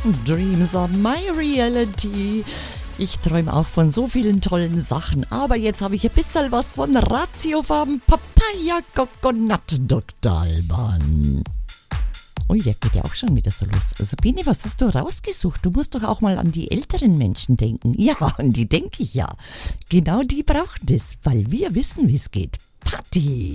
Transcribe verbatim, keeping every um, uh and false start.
Dreams are my reality. Ich träume auch von so vielen tollen Sachen, aber jetzt habe ich ein bisschen was von Ratiofarben Papaya Coconut, Doktor Alban. Ui, der geht ja auch schon wieder so los. Sabine, was hast du rausgesucht? Du musst doch auch mal an die älteren Menschen denken. Ja, an die denke ich ja. Genau die brauchen das, weil wir wissen, wie es geht. Party!